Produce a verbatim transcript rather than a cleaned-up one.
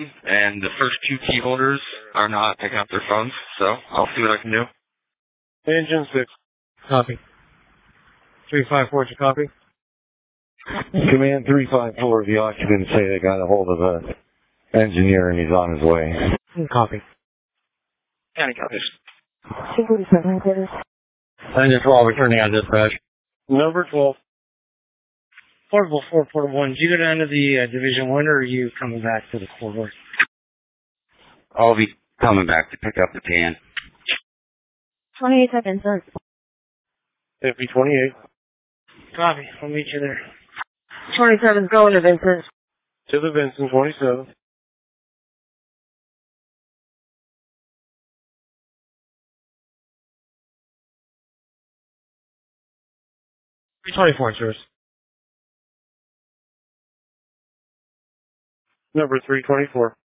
and the first two key holders are not picking up their phones, so I'll see what I can do. Engine six. Copy. three five four to copy. Command three five four, the occupants say they got a hold of the engineer and he's on his way. Copy. County copies. two forty-seven quarters. Engine twelve, returning on dispatch. Number twelve. Portable four, port one. Did you go down to the uh, Division one, or are you coming back to the corridor? I'll be coming back to pick up the tan. twenty-eight seconds, sir. F B twenty-eight. Copy. I'll meet you there. twenty-seven's going to Vincent. To the Vincent, twenty-seven. three twenty-four, sirs. Number three twenty-four.